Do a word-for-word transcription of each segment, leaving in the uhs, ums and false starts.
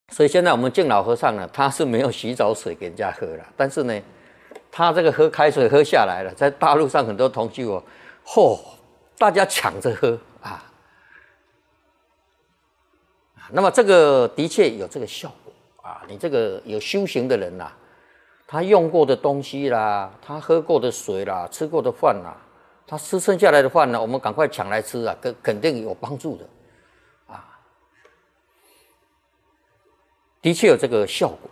所以现在我们敬老和尚呢，他是没有洗澡水给人家喝了，但是呢，他这个喝开水喝下来了，在大陆上很多同居哦，嚯、哦，大家抢着喝啊。那么这个的确有这个效果啊，你这个有修行的人呐、啊，他用过的东西啦，他喝过的水啦，吃过的饭啦，他吃剩下来的饭呢，我们赶快抢来吃啊，肯肯定有帮助的啊，的确有这个效果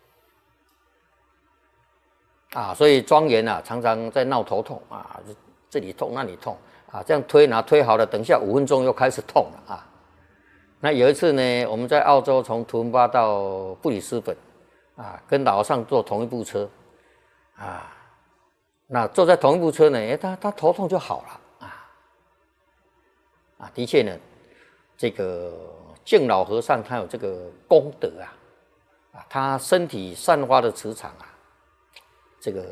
啊，所以庄严啊，常常在闹头痛啊，这里痛那里痛啊，这样推拿推好了，等一下五分钟又开始痛了啊。那有一次呢，我们在澳洲从图文巴到布里斯本，啊，跟老和尚坐同一部车，啊，那坐在同一部车呢，哎，他他头痛就好了，啊，啊，的确呢，这个敬老和尚他有这个功德啊，啊，他身体散发的磁场啊，这个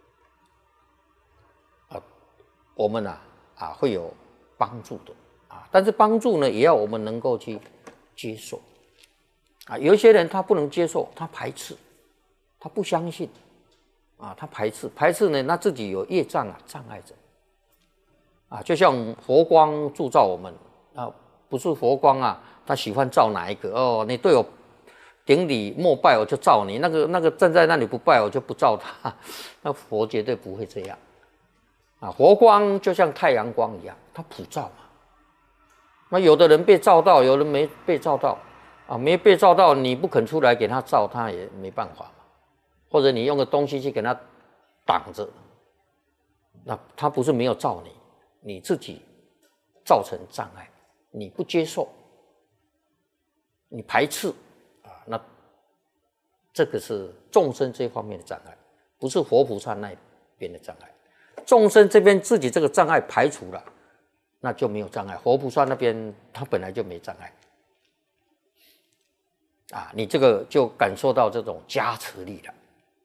啊，我们啊啊会有帮助的。啊，但是帮助呢，也要我们能够去接受。啊，有一些人他不能接受，他排斥，他不相信，啊，他排斥，排斥呢，他自己有业障啊，障碍着。啊，就像佛光铸造我们啊，不是佛光啊，他喜欢照哪一个哦？你对我顶礼膜拜，我就照你；那个那个站在那里不拜，我就不照他。那佛绝对不会这样。啊，佛光就像太阳光一样，它普照嘛。那有的人被照到，有人没被照到，啊，没被照到，你不肯出来给他照，他也没办法嘛。或者你用个东西去给他挡着，那他不是没有照你，你自己造成障碍，你不接受，你排斥啊，那这个是众生这方面的障碍，不是活菩萨那边的障碍。众生这边自己这个障碍排除了。那就没有障碍，活菩萨那边他本来就没障碍，啊，你这个就感受到这种加持力了，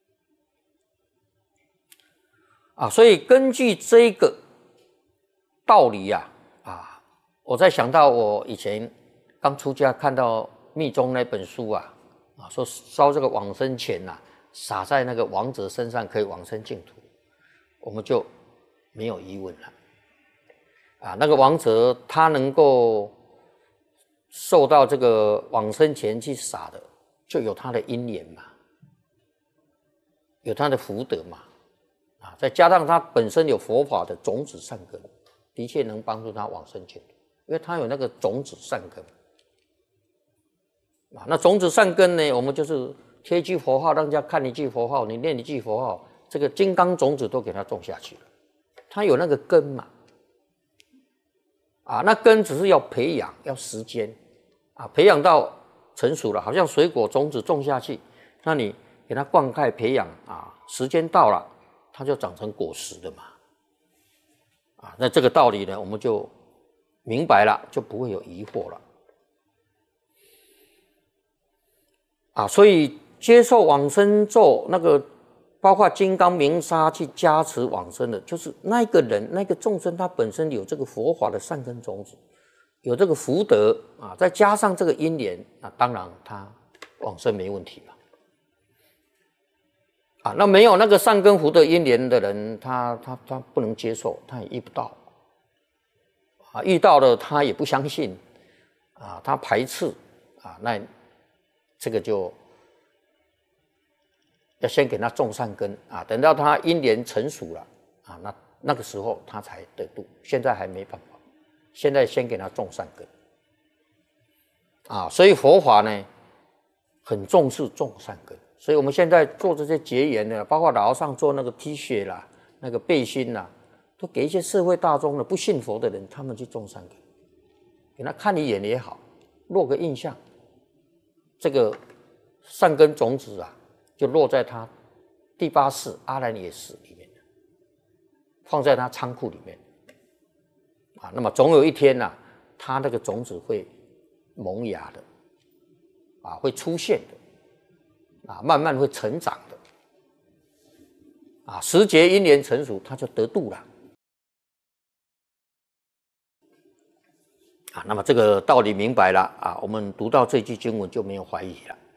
啊，所以根据这个道理呀、啊，啊，我在想到我以前刚出家看到密宗那本书啊，啊，说烧这个往生钱呐、啊，撒在那个亡者身上可以往生净土，我们就没有疑问了。啊，那个亡者他能够受到这个往生钱去撒的，就有他的因缘嘛，有他的福德嘛，啊，再加上他本身有佛法的种子善根，的确能帮助他往生净土，因为他有那个种子善根。啊，那种子善根呢，我们就是贴一句佛号，让人家看一句佛号，你念一句佛号，这个金刚种子都给他种下去了，他有那个根嘛。啊，那根只是要培养，要时间，啊，培养到成熟了，好像水果种子种下去，那你给它灌溉培养啊，时间到了，它就长成果实的嘛，啊，那这个道理呢，我们就明白了，就不会有疑惑了，啊，所以接受往生咒那个。包括金刚明砂去加持往生的，就是那个人那个众生，他本身有这个佛法的善根种子，有这个福德啊，再加上这个因缘，那当然他往生没问题嘛。啊，那没有那个善根福德因缘的人，他他他不能接受，他也遇不到，啊，遇到了他也不相信，啊，他排斥，啊，那这个就。要先给他种善根啊，等到他因缘成熟了啊，那那个时候他才得度。现在还没办法，现在先给他种善根啊，所以佛法呢很重视种善根。所以我们现在做这些结缘的，包括老和尚做那个 T 恤啦、那个背心啦，都给一些社会大众的不信佛的人，他们去种善根，给他看一眼也好，落个印象，这个善根种子啊。就落在他第八世阿兰耶识里面，放在他仓库里面啊。那么总有一天呢、啊，他那个种子会萌芽的，啊，会出现的，啊，慢慢会成长的，啊，时节因缘成熟，他就得度了，啊。那么这个道理明白了啊，我们读到这句经文就没有怀疑了。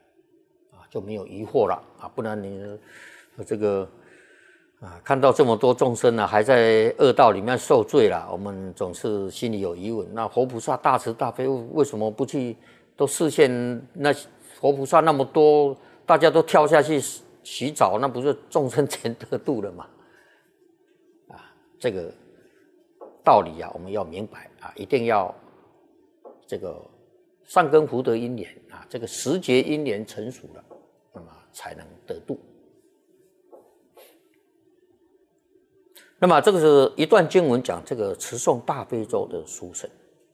就没有疑惑了啊，不然你这个啊看到这么多众生呢，还在恶道里面受罪了，我们总是心里有疑问。那活菩萨大慈大悲，为什么不去都示现？那活菩萨那么多，大家都跳下去洗澡，那不是众生全得度了吗？啊，这个道理啊，我们要明白啊，一定要这个善根福德因缘啊，这个时节因缘成熟了，那么才能得度。那么这个是一段经文讲这个持诵大悲咒的殊胜。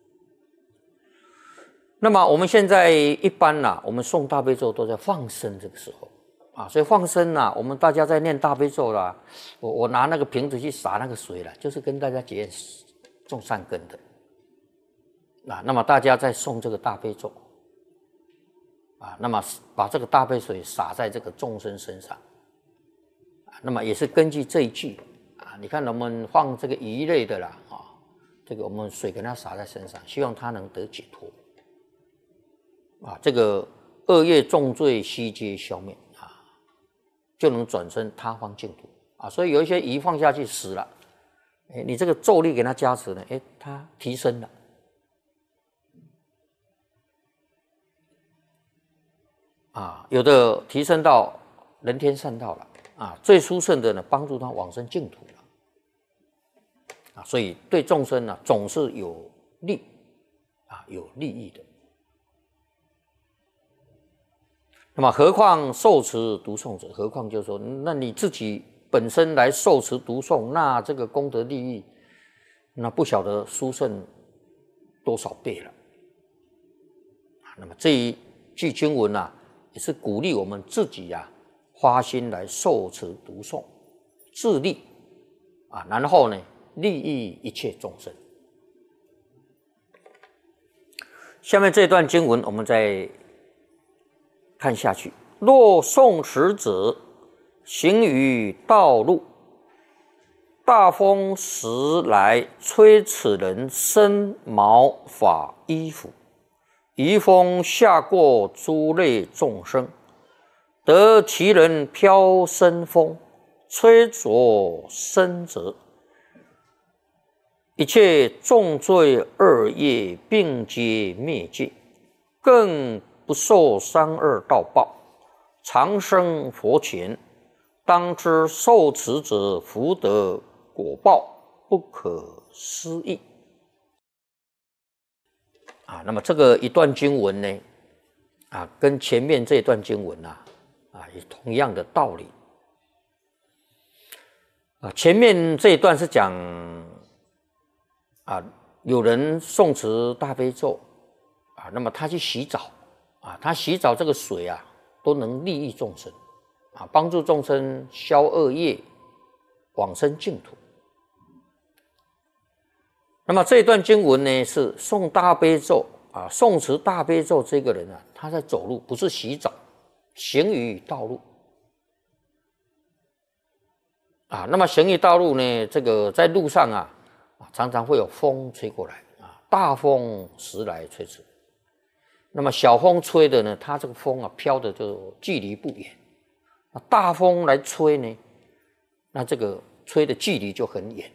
那么我们现在一般啦，我们诵大悲咒都在放生这个时候啊，所以放生啦，我们大家在念大悲咒啦，我我拿那个瓶子去洒那个水啦，就是跟大家结种善根的。啊，那么大家在诵这个大悲咒啊，那么把这个大悲水洒在这个众生身上，啊，那么也是根据这一句啊，你看我们放这个鱼类的啦啊，这个我们水给它洒在身上，希望它能得解脱啊，这个恶业重罪悉皆消灭啊，就能转生他方净土啊。所以有一些鱼放下去死了，哎，你这个咒力给它加持呢，哎，它提升了。啊，有的提升到人天善道了啊，最殊胜的呢，帮助他往生净土了啊，所以对众生呢总是有利啊，有利益的。那么何况受持读诵者，何况就是说，那你自己本身来受持读诵，那这个功德利益，那不晓得殊胜多少倍了。那么这一句经文啊，也是鼓励我们自己呀、啊，花心来受持读诵，自利啊，然后呢，利益一切众生。下面这段经文，我们再看下去。若诵持者行于道路，大风时来吹此人身毛发衣服，余风下过诸类众生，得其人飘身风，吹着身者，一切重罪恶业并皆灭尽，更不受三恶道报，长生佛前。当知受持者福德果报不可思议啊。那么这个一段经文呢，啊，跟前面这段经文啊，啊，也同样的道理啊。前面这一段是讲啊，有人诵持大悲咒啊，那么他去洗澡啊，他洗澡这个水啊，都能利益众生啊，帮助众生消恶业，往生净土。那么这一段经文呢，是诵大悲咒啊，诵持大悲咒这个人啊，他在走路，不是洗澡，行于道路啊。那么行于道路呢，这个在路上啊，常常会有风吹过来啊，大风时来吹此。那么小风吹的呢，它这个风啊飘的就距离不远。那大风来吹呢，那这个吹的距离就很远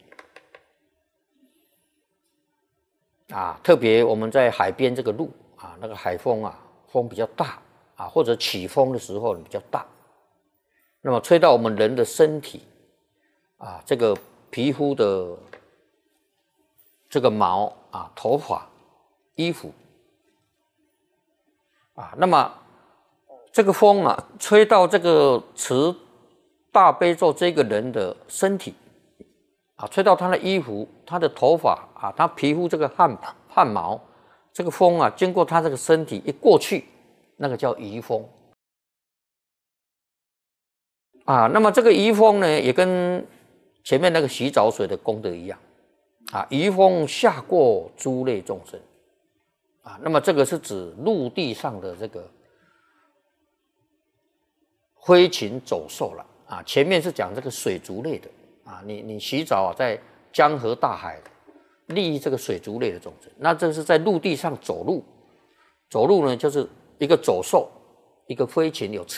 啊。特别我们在海边这个路啊，那个海风啊，风比较大啊，或者起风的时候比较大，那么吹到我们人的身体啊，这个皮肤的这个毛啊、头发、衣服啊，那么这个风啊，吹到这个持大悲咒这个人的身体啊，吹到他的衣服、他的头发啊，他皮肤这个汗汗毛，这个风啊，经过他这个身体一过去，那个叫移风啊。那么这个移风呢，也跟前面那个洗澡水的功德一样啊，移风下过诸类众生啊。那么这个是指陆地上的这个飞禽走兽了啊，前面是讲这个水族类的啊，你你洗澡啊，在江河大海利益这个水族类的众生，那这是在陆地上走路，走路呢就是一个走兽，一个飞禽有翅